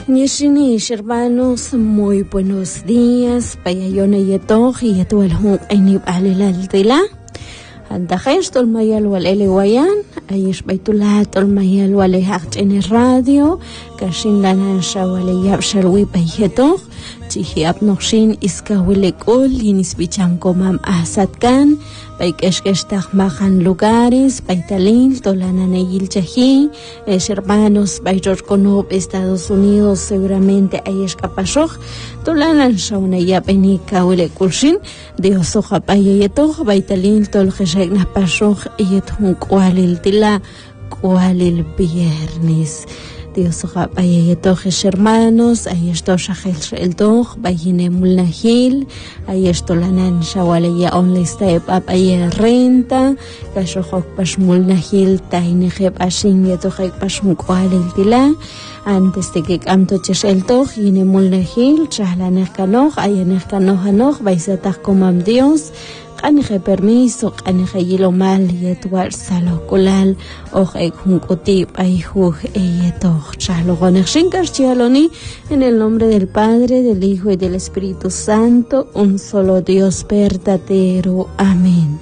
Nishinish, hermanos, muy buenos días. Payayona yetoj y yetual hum enib alilal tila. Antajesh tol mayal wal elewayan. Ayish baitulat tol mayal wal hakt en radio. Kashin lanan shawale yabshalwi payetoj. Chihi abnokshin iska wilekul yinis bicham komam ahsatkan. Paikeshkeshtag mahan lugares, paitalil, tolananeyil chahi, hermanos, Bayrorkonob, Estados Unidos, seguramente hay escapashoj, tolanan shaunaya penika ulekulshin, Dios oja payayetoh, baitalil, toljesegna pashoj, yethun kualil tila, kualil viernes. Dios oja payayetoh, hermanos, hay esto shahel el doj, bayine mulnahil, hay esto lanan shawalaya onlista papaya renta, kashojok pashmulnahil, tainejeb ashin yetohek pashmukwalil tila, antes de que canto el doj, yine mulnahil, chahlanej kanoj, ayanej kanoj anoj, baisataj komam Dios, Anije permiso, anije yilo mal, yetuar salo kulal, ek junkoti, ayuj, eyetoch, chalo gonexinkar chialoni, en el nombre del Padre, del Hijo y del Espíritu Santo, un solo Dios verdadero. Amén.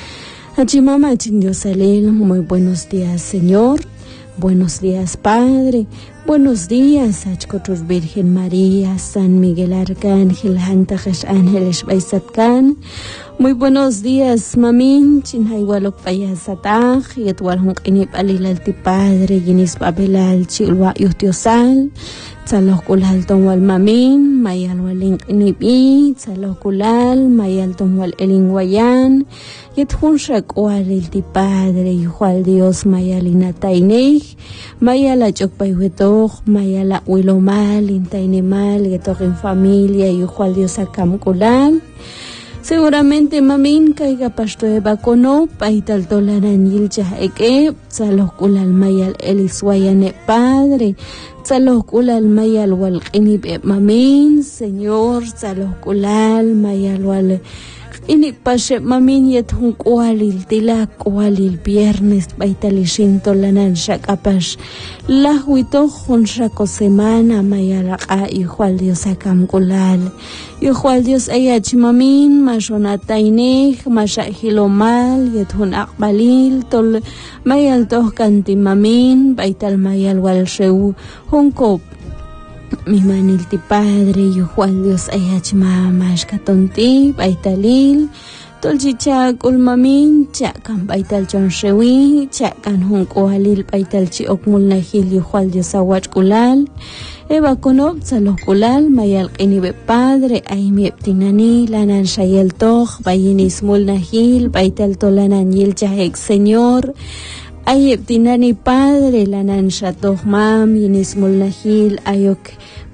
Achimama Chindiusalil, muy buenos días, Señor. Buenos días, Padre. Buenos días, Achkotur Virgen María, San Miguel Arcángel, Hantajesh Ángeles Baisatkan. Muy buenos días, Mamin, Chinhaiwalok Payasataj, Yetwarhunk Inip Alilalti Padre, Yinis Babelal, Chilwa Yutiosal, Tzalokulal Tonwal Mamin, Mayal Walink Inipi, Tzalokulal, Mayal Tonwal Elingwayan, Yethunshak Walilti Padre, Yuhual Dios Mayalina Tainej, Mayala Chokpayhuetoj, Mayala Wilomal, Intainemal, Yetok en familia, Yuhual Dios Akamkulal. Seguramente mamin caiga pasto de bacono, paital tolaran yilcha eke, tzalokulal mayal eliswayane padre, tzalokulal mayal wal inib mamin, señor, tzalokulal mayal wal inib pashe mamin yethun kualil tila kualil viernes, paitalishin tolaran shakapash, lahuito junshako semana mayal a igual Dios akamkulal. Yuhual Dios ayach mamin, mashonatainej, mashahilomal, yethun akbalil, tol mayal toh kanti mamin, baital mayal wal sheu, hunkop. Mi manilti padre, yuhual Dios ayach mamash katonti, baitalil, tol chichakul mamin, chakan baital chon shewi, chakan hunkohalil, baital chi okmul nahil, yuhual Dios awach kulal. Eva konob tzalokulal mayal qinibe padre aimi tinani lanan shayel toj bayinis mulnahil baital tolanan yilchahek señor ayeb tinani padre lanan shatoj mam yinis mulnahil ayok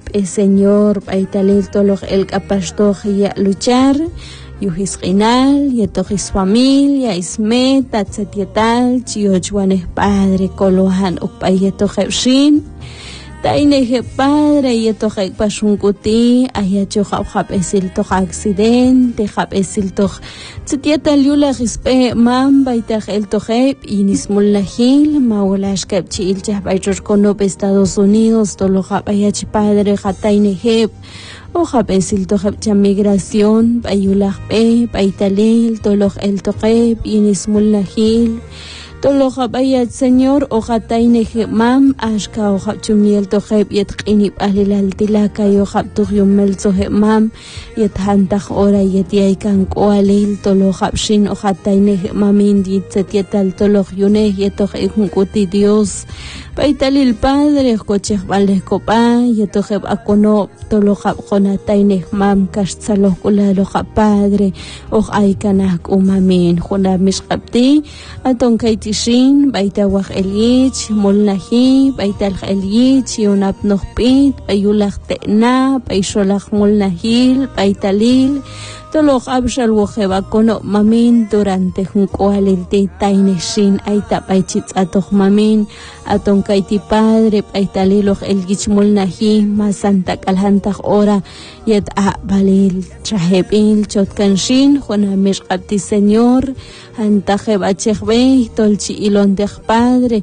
señor baitalil toloj el kapashtoj ya luchar yuhis qinal yetoj familia ismet atzatietal chiochwanej padre kolohan ukpayetoj shin Taineje padre yetoje pashunkuti ayacho hab esil toch accidente hab esil toch tzitieta liula rispe mam baitaj el toje inismul lahil maulash kapchi ilchah Bayrorkonob Estados Unidos tolo hab ayach padre hataineje o hab esil toch cha migración bayulah pe baitalil tolo el toje inismul lahil Toloja bayat señor ojataineje mam ashka oja chumiel toje yet qinib alilal tilaka yoja tuhyum melzoje mam yet hantaj ora yet yaikan koalil toloja shin ojataineje mamin ditzetietal toloj yune yetoj ejunkuti Dios Paitalil padre cochej vales copa yetoje akono toloja jonatainej mam kashtzaloh kulaloja padre oj aikanaj umamin jona mishqapti aton kaitishin baitawaj elich molnaji baital elich yonap nohpit bayulaj te'na baisholaj molnajil baitalil toloj abshal wojeba kono mamin durante junkoalil te taineshin aita baichitz atoj mamin aton kaiti padre baitaliloj el gichmolnaji masanta kalhantaj ora yet balil trahebil chotkanshin jona mishqapti señor antaje bachejbe tolchi ilondej padre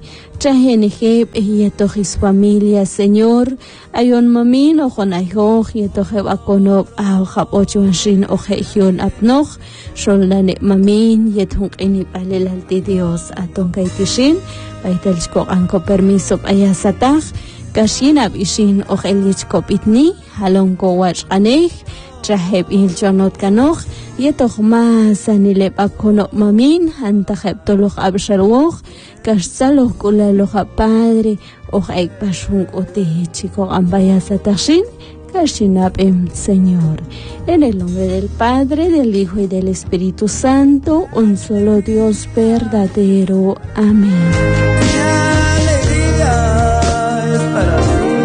Trajenejeb y tojis familia, Señor. Ayon mamin o jonayoj y tojeb akonob ahojab ochuanshin o jejion apnoj. Sholnane mamin y tung inip alelalti Dios atonkaitishin. Baitelchko anko permiso ayasataj. Kashin abishin o jelichko pitni. Halonko wach anej. Traheb ilchonot kanoj. Yetoh mas anileb akonob mamin. Antajeb toloch abshalwoj. Kastzaloh kulaloja padre. Ojek pashung ote chico ambayasa tashin. Kashinabem, Señor. En el nombre del Padre, del Hijo y del Espíritu Santo, un solo Dios verdadero. Amén. Mi alegría es para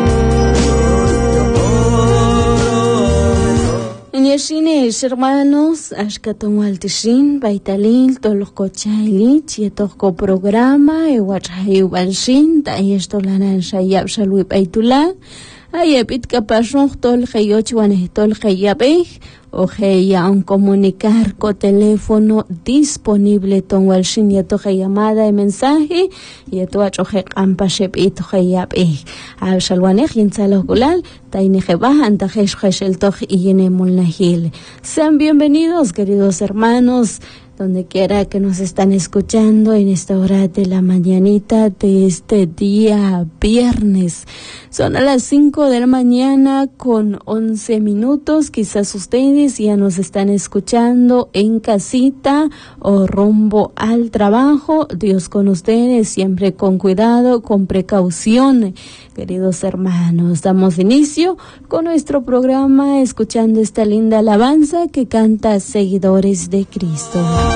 Ñeshines, hermanos, ashkaton waltishin, baitalil, tolko chailich, yetoko programa, ewathayu banshin, tayestolanan shayab shalwi baitula. Ayepit kapashon tol heyoch wane tol heyabeh o heya un comunicar con teléfono disponible ton walshin yeto llamada de mensaje yeto achoje ampashep ito heyabeh al shalwaneh yinsalo kulal tainejeba antajesh el toj yene mulnahil. Sean bienvenidos, queridos hermanos, donde quiera que nos están escuchando en esta hora de la mañanita de este día viernes. Son a las 5 de la mañana con 11 minutos. Quizás ustedes ya nos están escuchando en casita o rumbo al trabajo. Dios con ustedes, siempre con cuidado, con precaución. Queridos hermanos, damos inicio con nuestro programa escuchando esta linda alabanza que canta Seguidores de Cristo.